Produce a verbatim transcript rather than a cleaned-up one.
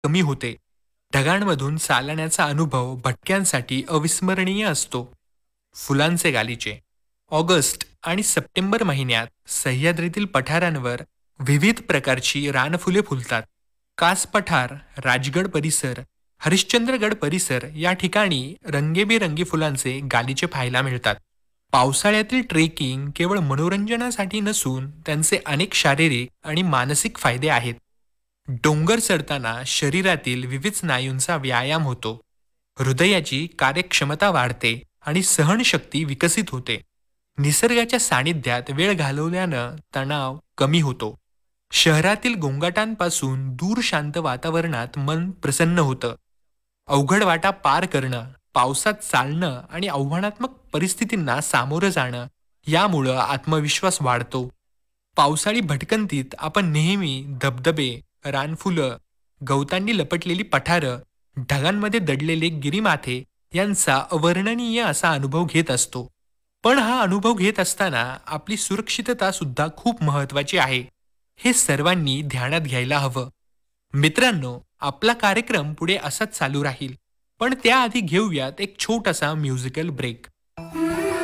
कमी होते. ढगांमधून चालण्याचा अनुभव भटक्यांसाठी अविस्मरणीय असतो. फुलांचे गालिचे ऑगस्ट आणि सप्टेंबर महिन्यात सह्याद्रीतील पठारांवर विविध प्रकारची रानफुले फुलतात. कास पठार, राजगड परिसर, हरिश्चंद्रगड परिसर या ठिकाणी रंगीबेरंगी फुलांचे गालिचे पाहायला मिळतात. पावसाळ्यातील ट्रेकिंग केवळ मनोरंजनासाठी नसून त्यांचे अनेक शारीरिक आणि मानसिक फायदे आहेत. डोंगर चढताना शरीरातील विविध स्नायूंचा व्यायाम होतो. हृदयाची कार्यक्षमता वाढते आणि सहनशक्ती विकसित होते. निसर्गाच्या सानिध्यात वेळ घालवल्यानं तणाव कमी होतो. शहरातील गोंगाटांपासून दूर शांत वातावरणात मन प्रसन्न होतं. अवघड वाटा पार करणं, पावसात चालणं आणि आव्हानात्मक परिस्थितींना सामोरं जाणं यामुळं आत्मविश्वास वाढतो. पावसाळी भटकंतीत आपण नेहमी धबधबे, रानफुलं, गवतांनी लपटलेली पठारं, ढगांमध्ये दडलेले गिरीमाथे यांचा अवर्णनीय असा अनुभव घेत असतो. पण हा अनुभव घेत असताना आपली सुरक्षितता सुद्धा खूप महत्त्वाची आहे. हे सर्वांनी ध्यानात घ्यायला हवं. मित्रांनो, आपला कार्यक्रम पुढे असाच चालू राहील. पण त्याआधी घेऊयात एक छोटासा म्युझिकल ब्रेक.